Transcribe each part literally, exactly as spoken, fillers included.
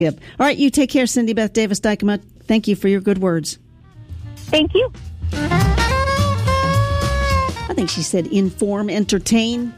Yep. All right, you take care, Cindy Beth Davis Dykema. Thank you for your good words. Thank you. I think she said inform, entertain.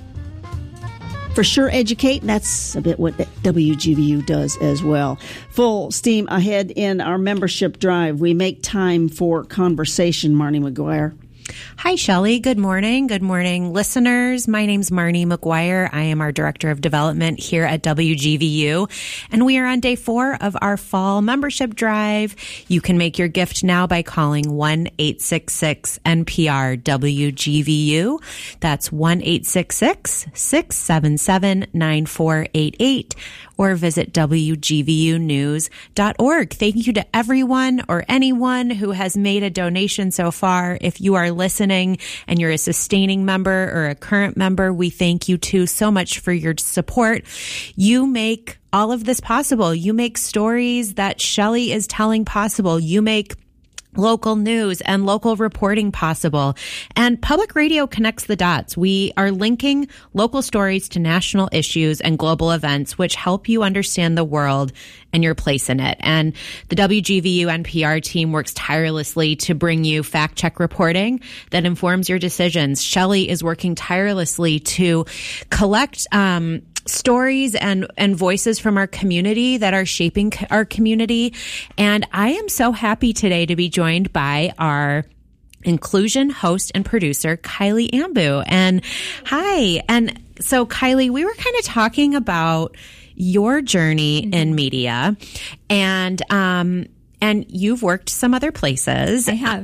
For sure, educate. That's a bit what W G V U does as well. Full steam ahead in our membership drive. We make time for conversation, Marnie McGuire. Hi, Shelley. Good morning. Good morning, listeners. My name's Marnie McGuire. I am our Director of Development here at W G V U, and we are on day four of our fall membership drive. You can make your gift now by calling one eight six six N P R W G V U. That's one eight six six, six seven seven, nine four eight eight. Or visit W G V U news dot org. Thank you to everyone or anyone who has made a donation so far. If you are listening and you're a sustaining member or a current member, we thank you too so much for your support. You make all of this possible. You make stories that Shelley is telling possible. You make local news and local reporting possible. And public radio connects the dots. We are linking local stories to national issues and global events, which help you understand the world and your place in it. And the W G V U N P R team works tirelessly to bring you fact check reporting that informs your decisions. Shelley is working tirelessly to collect, um, stories and, and voices from our community that are shaping our community. And I am so happy today to be joined by our inclusion host and producer, Kylie Ambu. And hi. And so Kylie, we were kind of talking about your journey mm-hmm. in media, and, um, and you've worked some other places. I have.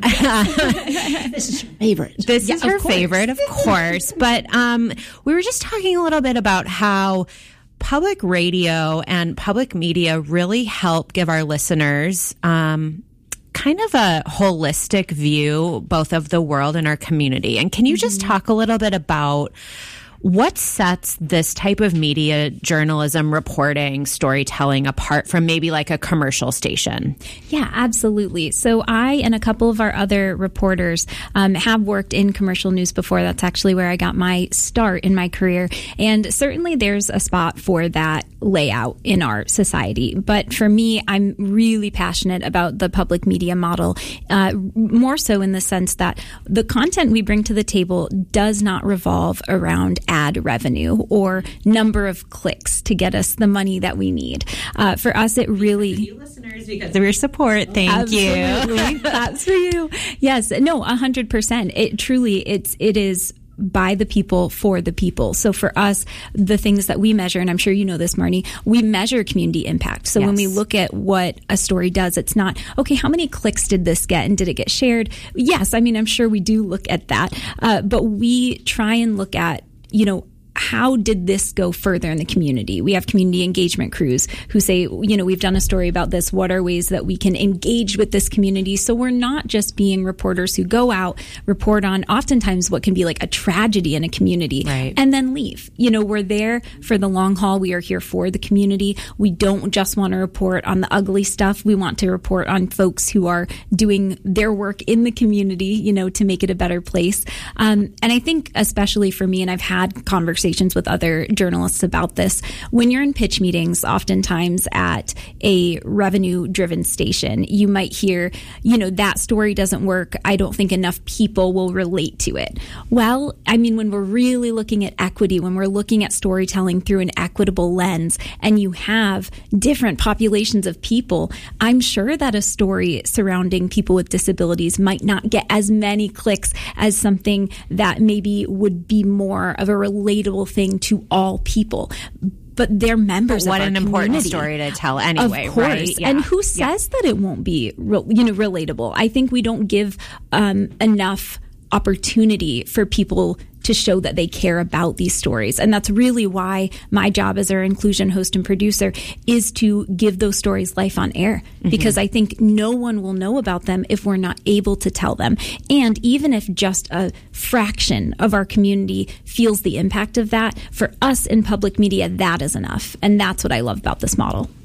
This is her favorite. This yeah, is her favorite, of course. But um, we were just talking a little bit about how public radio and public media really help give our listeners um, kind of a holistic view, both of the world and our community. And can you just mm-hmm. talk a little bit about what sets this type of media journalism, reporting, storytelling apart from maybe like a commercial station? Yeah, absolutely. So I and a couple of our other reporters um, have worked in commercial news before. That's actually where I got my start in my career. And certainly there's a spot for that layout in our society. But for me, I'm really passionate about the public media model, uh, more so in the sense that the content we bring to the table does not revolve around ad revenue or number of clicks to get us the money that we need. Uh, for us, it really... You listeners, because of your support. Thank Absolutely. you. That's for you. Yes. No, one hundred percent. It truly, it's, it is... by the people, for the people. So for us, the things that we measure, and I'm sure you know this, Marnie, we measure community impact. So yes. when we look at what a story does, it's not, okay, how many clicks did this get and did it get shared? Yes, I mean, I'm sure we do look at that. Uh, but we try and look at, you know, how did this go further in the community? We have community engagement crews who say, you know, we've done a story about this. What are ways that we can engage with this community? So we're not just being reporters who go out, report on oftentimes what can be like a tragedy in a community right. and then leave. You know, we're there for the long haul. We are here for the community. We don't just want to report on the ugly stuff. We want to report on folks who are doing their work in the community, you know, to make it a better place. Um, and I think especially for me, and I've had conversations with other journalists about this. When you're in pitch meetings, oftentimes at a revenue-driven station, you might hear, you know, that story doesn't work. I don't think enough people will relate to it. Well, I mean, when we're really looking at equity, when we're looking at storytelling through an equitable lens, and you have different populations of people, I'm sure that a story surrounding people with disabilities might not get as many clicks as something that maybe would be more of a relatable thing to all people. But they're members but what of our an community. Important story to tell anyway, of course. right? Yeah. And who says yeah. that it won't be, re- you know, relatable? I think we don't give um, enough opportunity for people to show that they care about these stories. And that's really why my job as our inclusion host and producer is to give those stories life on air. Mm-hmm. Because I think no one will know about them if we're not able to tell them. And even if just a fraction of our community feels the impact of that, for us in public media, that is enough. And that's what I love about this model.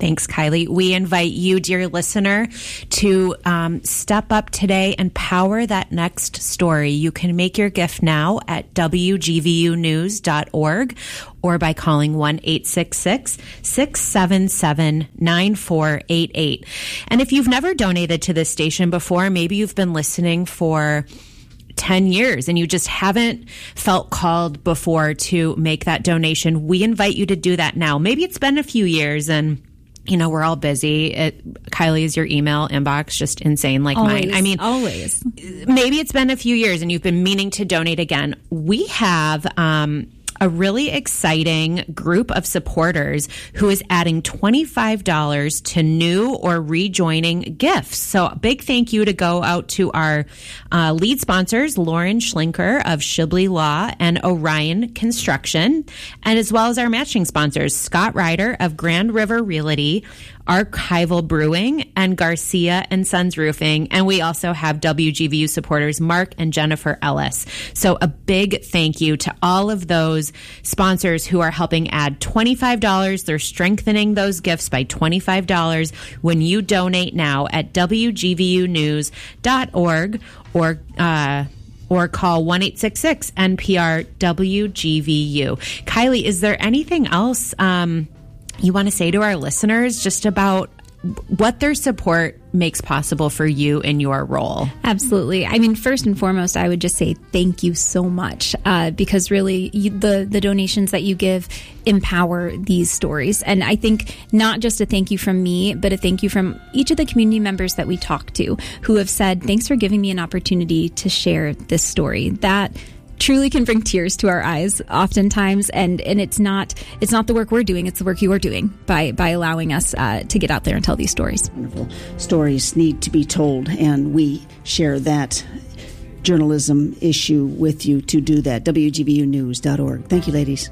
Thanks, Kylie. We invite you, dear listener, to um, step up today and power that next story. You can make your gift now at w g v u news dot org or by calling one eight six six, six seven seven, nine four eight eight. And if you've never donated to this station before, maybe you've been listening for ten years and you just haven't felt called before to make that donation, we invite you to do that now. Maybe it's been a few years and you know, we're all busy. It, Kylie, is your email inbox just insane like always, mine? I mean, always. Maybe it's been a few years and you've been meaning to donate again. We have um, a really exciting group of supporters who is adding twenty-five dollars to new or rejoining gifts. So a big thank you to go out to our uh, lead sponsors, Lauren Schlinker of Shibley Law and Orion Construction, and as well as our matching sponsors, Scott Ryder of Grand River Realty, Archival Brewing, and Garcia and Sons Roofing. And we also have W G V U supporters Mark and Jennifer Ellis. So a big thank you to all of those sponsors who are helping add twenty-five dollars. They're strengthening those gifts by twenty-five dollars when you donate now at w g v u news dot org or uh or call one eight six six N P R W G V U. Kylie, is there anything else um you want to say to our listeners just about what their support makes possible for you in your role? Absolutely. I mean, first and foremost, I would just say thank you so much uh, because really you, the, the donations that you give empower these stories. And I think not just a thank you from me, but a thank you from each of the community members that we talk to who have said, thanks for giving me an opportunity to share this story. That truly can bring tears to our eyes oftentimes, and and it's not it's not the work we're doing, it's the work you are doing by by allowing us uh, to get out there and tell these stories. Wonderful stories need to be told, and we share that journalism issue with you to do that. w g v u news dot org. Thank you, ladies.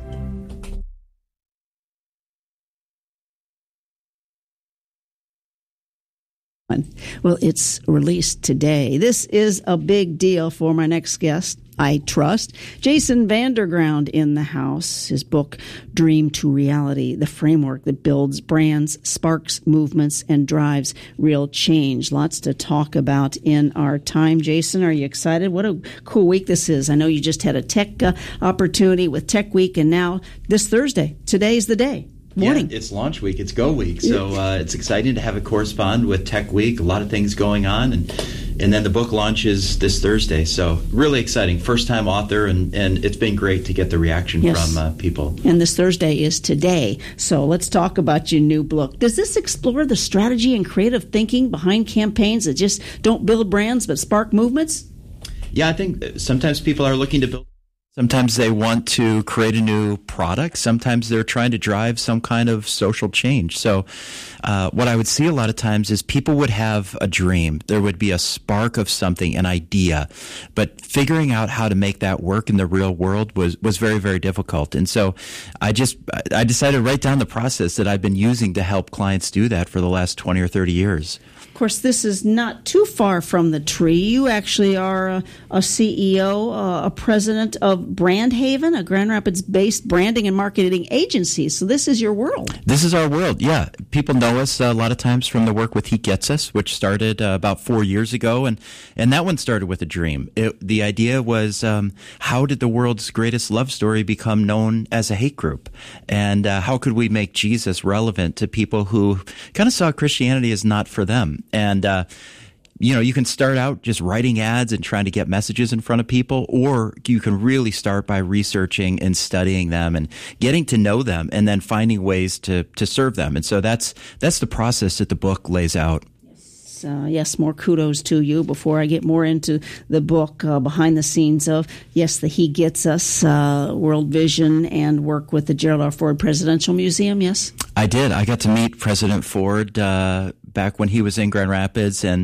Well, it's released today. This is a big deal for my next guest, I trust. Jason Vanderground in the house. His book, Dream to Reality, the framework that builds brands, sparks movements, and drives real change. Lots to talk about in our time. Jason, are you excited? What a cool week this is. I know you just had a tech uh, opportunity with Tech Week, and now this Thursday, today's the day. Morning. Yeah, it's launch week. It's go week. So uh, it's exciting to have it correspond with Tech Week. A lot of things going on. And and then the book launches this Thursday. So really exciting. First time author. And, and it's been great to get the reaction yes. from uh, people. And this Thursday is today. So let's talk about your new book. Does this explore the strategy and creative thinking behind campaigns that just don't build brands but spark movements? Yeah, I think sometimes people are looking to build. Sometimes they want to create a new product. Sometimes they're trying to drive some kind of social change. So uh, what I would see a lot of times is people would have a dream. There would be a spark of something, an idea. But figuring out how to make that work in the real world was, was very, very difficult. And so I just I decided to write down the process that I've been using to help clients do that for the last twenty or thirty years. Of course, this is not too far from the tree. You actually are a, a C E O, uh, a president of Brandhaven, a Grand Rapids-based branding and marketing agency. So this is your world. This is our world, yeah. People know us uh, a lot of times from the work with He Gets Us, which started uh, about four years ago. And, and that one started with a dream. It, the idea was, um, how did the world's greatest love story become known as a hate group? And uh, how could we make Jesus relevant to people who kind of saw Christianity as not for them? And, uh, you know, you can start out just writing ads and trying to get messages in front of people, or you can really start by researching and studying them and getting to know them and then finding ways to, to serve them. And so that's, that's the process that the book lays out. Uh, yes, more kudos to you. Before I get more into the book, uh, behind the scenes of, yes, the He Gets Us, uh, World Vision, and work with the Gerald R. Ford Presidential Museum, yes? I did. I got to meet President Ford uh, back when he was in Grand Rapids, and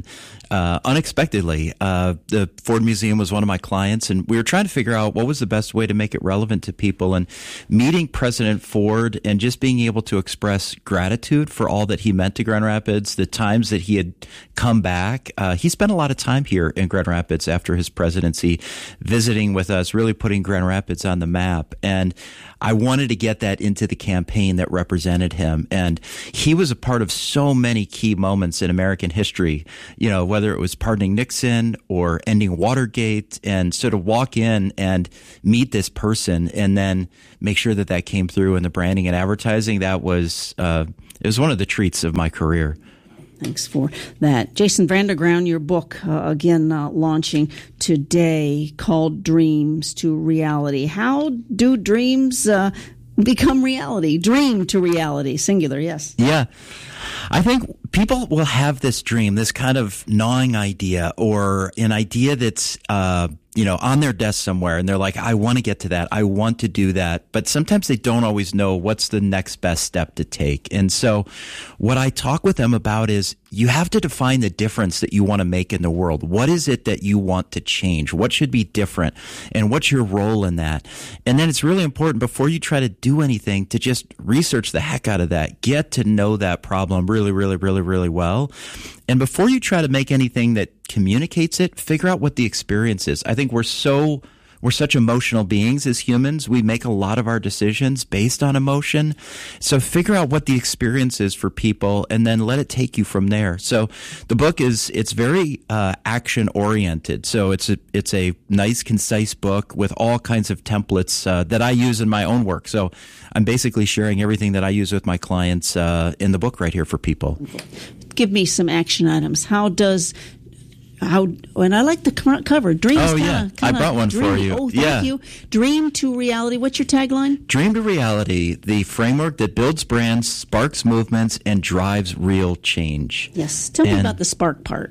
uh, unexpectedly. Uh, the Ford Museum was one of my clients, and we were trying to figure out what was the best way to make it relevant to people. And meeting President Ford and just being able to express gratitude for all that he meant to Grand Rapids, the times that he had come back. Uh, he spent a lot of time here in Grand Rapids after his presidency, visiting with us, really putting Grand Rapids on the map. And I wanted to get that into the campaign that represented him. And he was a part of so many key moments in American history, you know, whether it was pardoning Nixon or ending Watergate, and sort of walk in and meet this person and then make sure that that came through in the branding and advertising. That was, uh, it was one of the treats of my career. Thanks for that. Jason Vanderground, your book, uh, again, uh, launching today, called Dreams to Reality. How do dreams uh, become reality? Dream to reality, singular, yes. Yeah. I think people will have this dream, this kind of gnawing idea, or an idea that's, uh, you know, on their desk somewhere, and they're like, I want to get to that. I want to do that. But sometimes they don't always know what's the next best step to take. And so what I talk with them about is you have to define the difference that you want to make in the world. What is it that you want to change? What should be different? And what's your role in that? And then it's really important before you try to do anything to just research the heck out of that. Get to know that problem really, really, really, really well. And before you try to make anything that communicates it, figure out what the experience is. I think we're so we're such emotional beings as humans. We make a lot of our decisions based on emotion. So figure out what the experience is for people and then let it take you from there. So the book is, it's very uh, action oriented. So it's a, it's a nice, concise book with all kinds of templates uh, that I use in my own work. So I'm basically sharing everything that I use with my clients uh, in the book right here for people. Give me some action items. How does How and I like the cover. Dreams. Oh kinda, yeah, kinda I brought one dreamy. for you. Oh, thank yeah. you. Dream to reality. What's your tagline? Dream to reality: the framework that builds brands, sparks movements, and drives real change. Yes. Tell and, me about the spark part.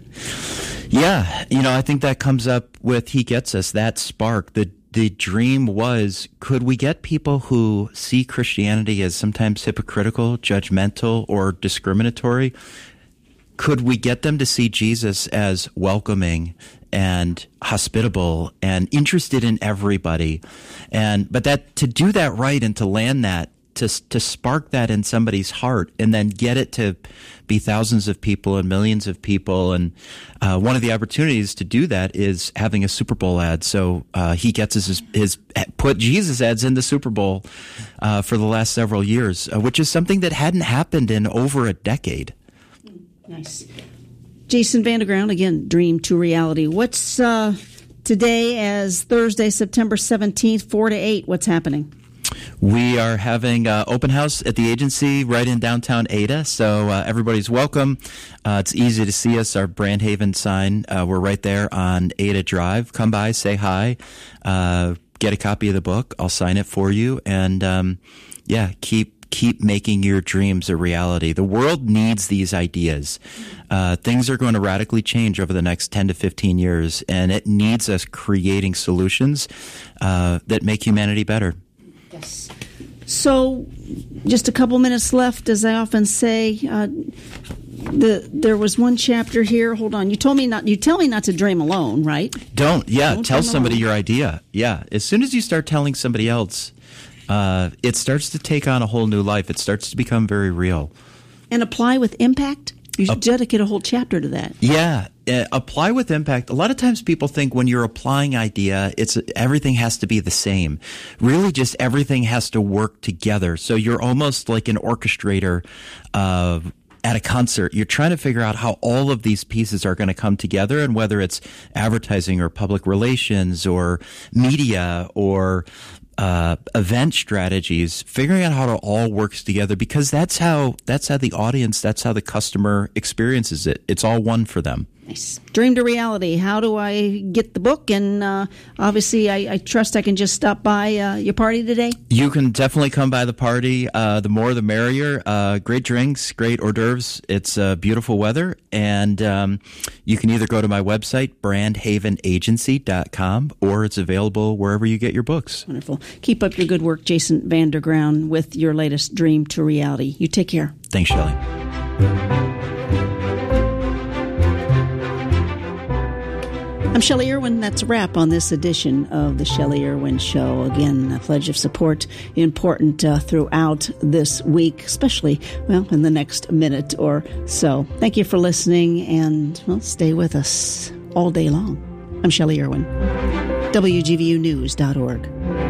Yeah, you know, I think that comes up with He Gets Us. That spark. The the dream was: could we get people who see Christianity as sometimes hypocritical, judgmental, or discriminatory? Could we get them to see Jesus as welcoming and hospitable and interested in everybody? And but that to do that right and to land that, to to spark that in somebody's heart and then get it to be thousands of people and millions of people. And uh, one of the opportunities to do that is having a Super Bowl ad. So uh, He Gets his, his put Jesus ads in the Super Bowl uh, for the last several years, uh, which is something that hadn't happened in over a decade. Nice. Jason Vanderground, again, Dream to Reality. What's uh, today as Thursday, September seventeenth, four to eight? What's happening? We are having uh, open house at the agency right in downtown Ada, so uh, everybody's welcome. Uh, it's easy to see us, our Brandhaven sign. Uh, we're right there on Ada Drive. Come by, say hi, uh, get a copy of the book. I'll sign it for you, and um, yeah, keep Keep making your dreams a reality. The world needs these ideas. Uh, things are going to radically change over the next ten to fifteen years, and it needs us creating solutions uh, that make humanity better. Yes. So, just a couple minutes left, as I often say. Uh, the there was one chapter here. Hold on. You told me not. You tell me not to dream alone, right? Don't. Yeah. Don't tell somebody alone. your idea. Yeah. As soon as you start telling somebody else, Uh, it starts to take on a whole new life. It starts to become very real. And apply with impact? You should uh, dedicate a whole chapter to that. Yeah. Uh, apply with impact. A lot of times people think when you're applying idea, it's everything has to be the same. Really, just everything has to work together. So you're almost like an orchestrator uh, at a concert. You're trying to figure out how all of these pieces are going to come together, and whether it's advertising or public relations or media or Uh, event strategies, figuring out how it all works together, because that's how that's how the audience, that's how the customer experiences it. It's all one for them. Nice. Dream to reality. How do I get the book? And uh, obviously, I, I trust I can just stop by uh, your party today. You can definitely come by the party. Uh, the more, the merrier. Uh, great drinks, great hors d'oeuvres. It's uh, beautiful weather, and um, you can either go to my website, brandhaven agency dot com, or it's available wherever you get your books. Wonderful. Keep up your good work, Jason Vanderground, with your latest Dream to Reality. You take care. Thanks, Shelley. I'm Shelley Irwin. That's a wrap on this edition of the Shelley Irwin Show. Again, a pledge of support important uh, throughout this week, especially, well, in the next minute or so. Thank you for listening, and, well, stay with us all day long. I'm Shelley Irwin. W G V U news dot org.